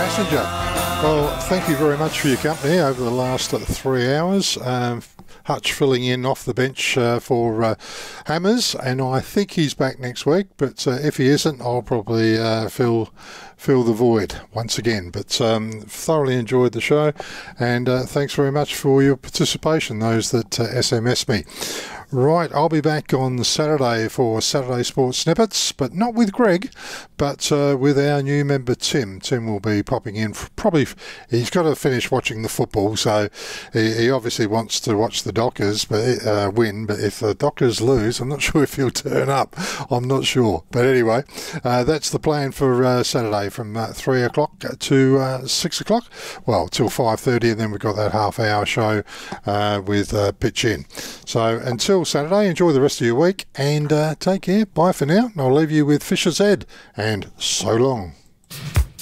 Passenger. Well, thank you very much for your company over the last 3 hours. Hutch filling in off the bench for Hammers, and I think he's back next week, but if he isn't, I'll probably fill the void once again. But thoroughly enjoyed the show, and thanks very much for your participation, those that SMS me. Right, I'll be back on Saturday for Saturday Sports Snippets, but not with Greg, but with our new member Tim. Tim will be popping in. Probably, he's got to finish watching the football, so he obviously wants to watch the Dockers win, but if the Dockers lose, I'm not sure if he'll turn up. I'm not sure. But anyway, that's the plan for Saturday from 3 o'clock to 6 o'clock. Well, till 5:30, and then we've got that half-hour show with Pitch In. So until Saturday, enjoy the rest of your week and take care. Bye for now. And I'll leave you with Fisher's Head and so long.